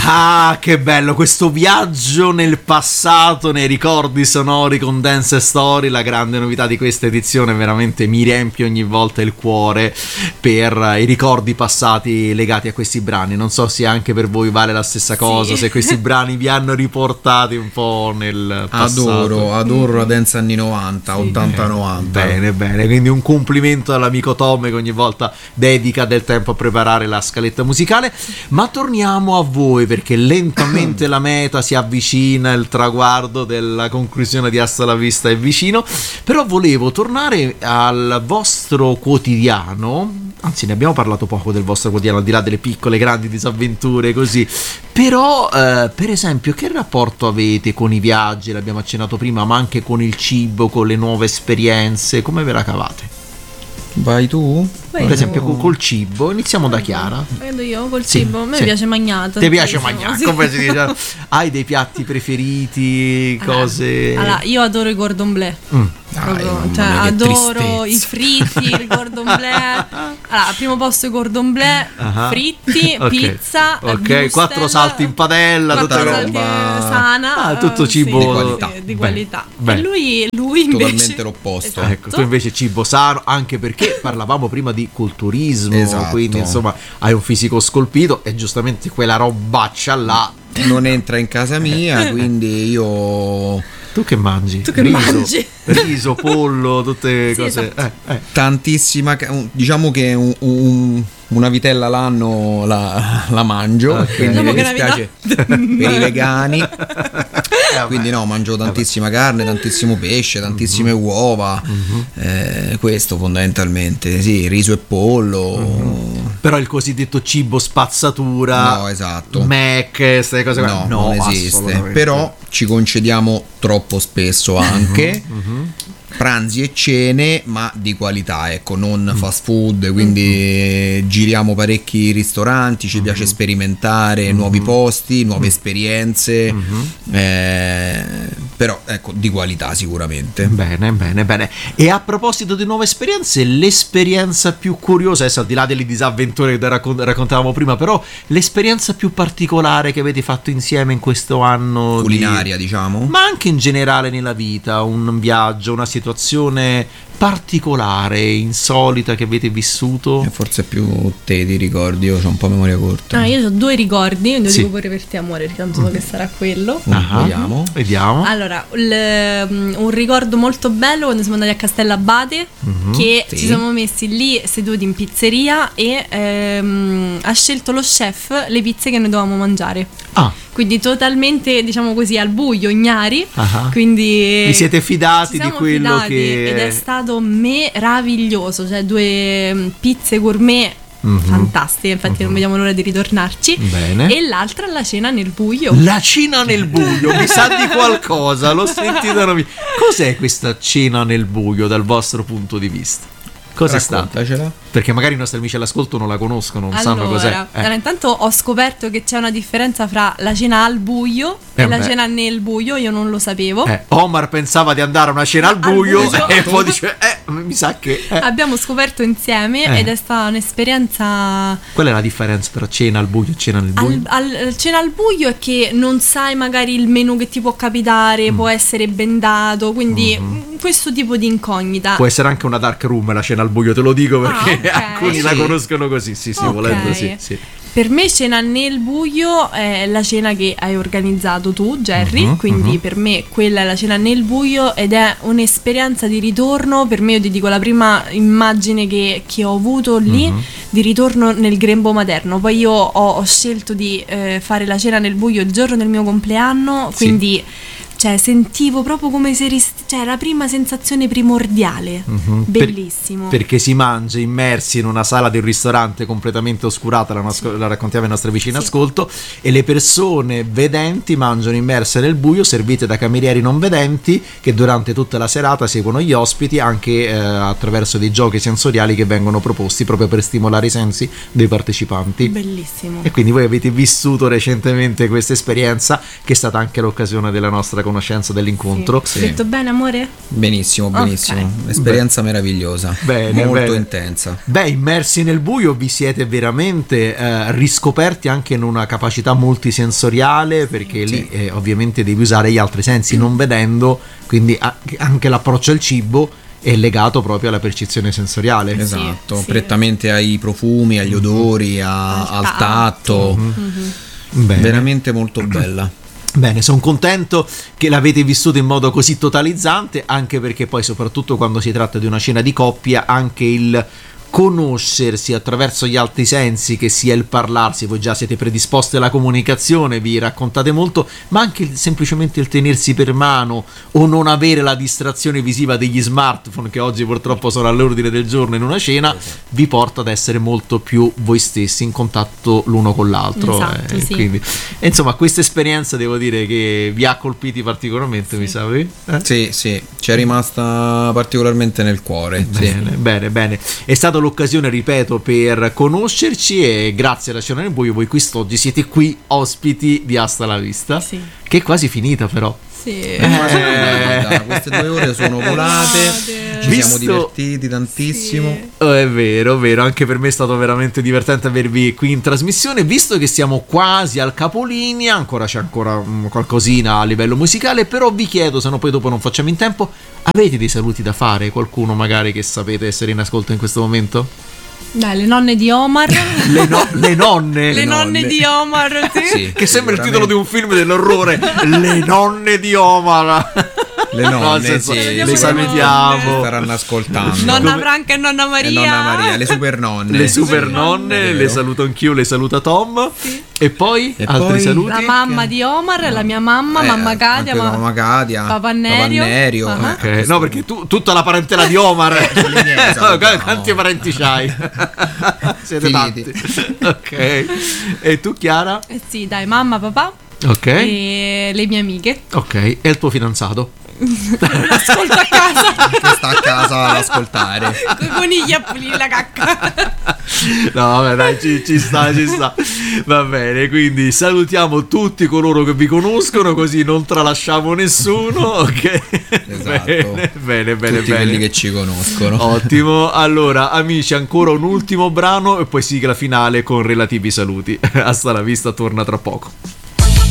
Ah, che bello questo viaggio nel passato, nei ricordi sonori con Dance Story. La grande novità di questa edizione veramente mi riempie ogni volta il cuore per i ricordi passati legati a questi brani. Non so se anche per voi vale la stessa cosa, se questi brani vi hanno riportati un po' nel passato. Adoro la dance anni 90, 80-90. Bene, quindi un complimento all'amico Tom che ogni volta dedica del tempo a preparare la scaletta musicale. Ma torniamo a voi, perché lentamente la meta si avvicina, il traguardo della conclusione di Hasta la Vista è vicino. Però volevo tornare al vostro quotidiano, anzi ne abbiamo parlato poco del vostro quotidiano, al di là delle piccole grandi disavventure così, però per esempio che rapporto avete con i viaggi, l'abbiamo accennato prima, ma anche con il cibo, con le nuove esperienze, come ve la cavate? Vai tu? Per esempio col cibo, iniziamo da Chiara. Vedo io col cibo, a me piace mangiare. Ti piace mangiare, come si dice? Hai dei piatti preferiti, cose? Allora, io adoro i cordon bleu. Cioè, adoro i fritti, il cordon bleu. Allora, al primo posto i cordon bleu, fritti, pizza, ok, 4 salti in padella, tutta roba sana, tutto cibo di qualità. Beh. E lui invece totalmente l'opposto. Esatto. Ecco, tu invece cibo sano, anche perché parlavamo prima di culturismo, esatto. Quindi insomma hai un fisico scolpito e giustamente quella robaccia là non entra in casa mia, quindi io... Tu che mangi? Riso, pollo, tutte cose. Esatto. Tantissima, diciamo che una vitella l'anno la mangio, Okay. quindi Diciamo mi che dispiace per i vegani. Quindi no, mangio tantissima carne, tantissimo pesce, tantissime uova, questo fondamentalmente, sì, riso e pollo. Però il cosiddetto cibo spazzatura, No, esatto. Mac, queste cose qua, no, non esiste. Però ci concediamo troppo spesso anche pranzi e cene, ma di qualità, ecco, non fast food, quindi giriamo parecchi ristoranti, ci piace sperimentare nuovi posti, nuove esperienze, però ecco, di qualità sicuramente. Bene. E a proposito di nuove esperienze, l'esperienza più curiosa, adesso al di là delle disavventure che raccontavamo prima, però l'esperienza più particolare che avete fatto insieme in questo anno Culinaria, diciamo? ma anche in generale nella vita, un viaggio, una situazione particolare, insolita che avete vissuto? E forse più te ti ricordi, io ho un po' memoria corta. Io ho 2 ricordi, lo Sì. dico pure per te amore, perché tanto so che sarà quello. Vediamo. Allora, un ricordo molto bello quando siamo andati a Castellabate, che Sì. ci siamo messi lì seduti in pizzeria e ha scelto lo chef le pizze che noi dovevamo mangiare. Quindi totalmente, diciamo così, al buio, ignari. Quindi vi siete fidati ci siamo di quello fidati che... ed è stato meraviglioso, cioè 2 pizze gourmet fantastiche, infatti non vediamo l'ora di ritornarci. Bene. E l'altra la cena nel buio. La cena nel buio, mi sa di qualcosa, l'ho sentita. Cos'è questa cena nel buio dal vostro punto di vista? Cos'è stato? Raccontacela. Perché magari i nostri amici all'ascolto non la conoscono, non sanno cos'è. Allora, intanto ho scoperto che c'è una differenza fra la cena al buio e la cena nel buio, io non lo sapevo. Omar pensava di andare a una cena al buio e poi dice mi sa che abbiamo scoperto insieme ed è stata un'esperienza. Qual è la differenza tra cena al buio e cena nel buio? Cena al buio è che non sai magari il menù che ti può capitare, può essere bendato, quindi questo tipo di incognita. Può essere anche una dark room la cena al buio, te lo dico perché okay. Alcuni la conoscono così, sì, Okay. volendo sì. Per me cena nel buio è la cena che hai organizzato tu, Jerry, quindi per me quella è la cena nel buio ed è un'esperienza di ritorno. Per me, io ti dico, la prima immagine che ho avuto lì di ritorno nel grembo materno. Poi io ho scelto di fare la cena nel buio il giorno del mio compleanno, quindi cioè sentivo proprio come se cioè la prima sensazione primordiale, bellissimo. Perché si mangia immersi in una sala di un ristorante completamente oscurata, la raccontiamo ai nostri vicini ascolto, e le persone vedenti mangiano immerse nel buio, servite da camerieri non vedenti che durante tutta la serata seguono gli ospiti anche attraverso dei giochi sensoriali che vengono proposti proprio per stimolare i sensi dei partecipanti. Bellissimo. E quindi voi avete vissuto recentemente questa esperienza, che è stata anche l'occasione della nostra conversazione conoscenza dell'incontro. Sì. Detto bene, amore? Benissimo, benissimo. Okay. Esperienza meravigliosa. Bene, molto bene. intensa. Beh, immersi nel buio vi siete veramente riscoperti anche in una capacità multisensoriale, perché lì ovviamente devi usare gli altri sensi non vedendo, quindi anche l'approccio al cibo è legato proprio alla percezione sensoriale. Esatto, Sì. prettamente ai profumi, agli odori, al tatto. Bene. Veramente molto bella. Bene, sono contento che l'avete vissuto in modo così totalizzante, anche perché poi soprattutto quando si tratta di una cena di coppia, anche il conoscersi attraverso gli altri sensi, che sia il parlarsi, voi già siete predisposti alla comunicazione, vi raccontate molto, ma anche semplicemente il tenersi per mano o non avere la distrazione visiva degli smartphone, che oggi purtroppo sono all'ordine del giorno in una cena, vi porta ad essere molto più voi stessi in contatto l'uno con l'altro. Esatto, sì. Quindi, insomma, questa esperienza devo dire che vi ha colpiti particolarmente, mi sa? Sì, ci è rimasta particolarmente nel cuore. Bene. È stata l'occasione, ripeto, per conoscerci, e grazie alla Cena nel Buio voi quest'oggi siete qui ospiti di Hasta la Vista, che è quasi finita però. Sì. Queste 2 ore sono volate, ci siamo divertiti tantissimo. È vero, anche per me è stato veramente divertente avervi qui in trasmissione. Visto che siamo quasi al capolinea, c'è ancora qualcosina a livello musicale, però vi chiedo, se no poi dopo non facciamo in tempo, avete dei saluti da fare? Qualcuno magari che sapete essere in ascolto in questo momento? Dai, le nonne di Omar. Le nonne. Le nonne di Omar, sì. Che sembra il titolo di un film dell'orrore. Le nonne di Omar. Le nonne, le salutiamo. Staranno ascoltando. Nonna Franca e nonna Maria. E nonna Maria, le super nonne. Le super nonne, le saluto anch'io, le saluta Tom. Sì. E poi altri saluti? La mamma di Omar, la mia mamma, mamma Katia, mamma Katia, papà Nerio. Okay. No, perché tutta la parentela di Omar. Quanti parenti c'hai? Siete finiti. Tanti. Ok. E tu, Chiara? Sì, dai, mamma, papà. Ok. E le mie amiche. Ok. E il tuo fidanzato? L'ascolto a casa. Che sta a casa ad ascoltare. Con i conigli a pulire la cacca. No, vabbè, dai, ci sta. Va bene, quindi salutiamo tutti coloro che vi conoscono, così non tralasciamo nessuno, ok? Esatto. Bene. Tutti quelli che ci conoscono. Ottimo. Allora, amici, ancora un ultimo brano e poi sigla finale con relativi saluti. Hasta la vista, torna tra poco.